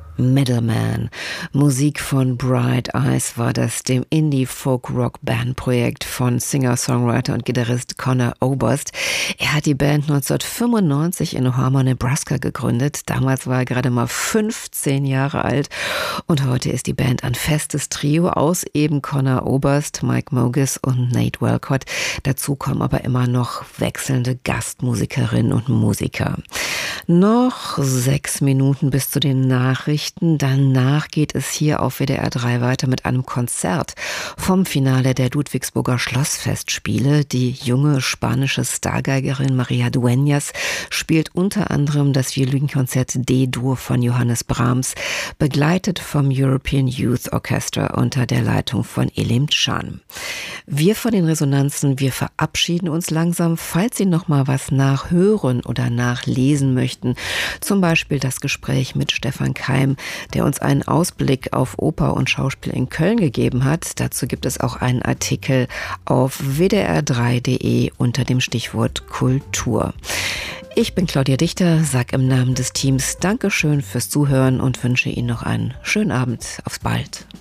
Middleman. Musik von Bright Eyes war das, dem Indie-Folk-Rock-Band-Projekt von Singer-Songwriter und Gitarrist Conor Oberst. Er hat die Band 1995 in Omaha, Nebraska gegründet. Damals war er gerade mal 15 Jahre alt und heute ist die Band ein festes Trio aus eben Conor Oberst, Mike Mogis und Nate Walcott. Dazu kommen aber immer noch wechselnde Gastmusikerinnen und Musiker. Noch 6 Minuten bis zu den Nachrichten. Danach geht es hier auf WDR 3 weiter mit einem Konzert vom Finale der Ludwigsburger Schlossfestspiele. Die junge spanische Stargeigerin Maria Dueñas spielt unter anderem das Violinkonzert D-Dur von Johannes Brahms, begleitet vom European Youth Orchestra unter der Leitung von Elim Can. Wir von den Resonanzen, wir verabschieden uns langsam. Falls Sie noch mal was nachhören oder nachlesen möchten, zum Beispiel das Gespräch mit Stefan Keim, der uns einen Ausblick auf Oper und Schauspiel in Köln gegeben hat. Dazu gibt es auch einen Artikel auf wdr3.de unter dem Stichwort Kultur. Ich bin Claudia Dichter, sag im Namen des Teams Dankeschön fürs Zuhören und wünsche Ihnen noch einen schönen Abend. Auf bald.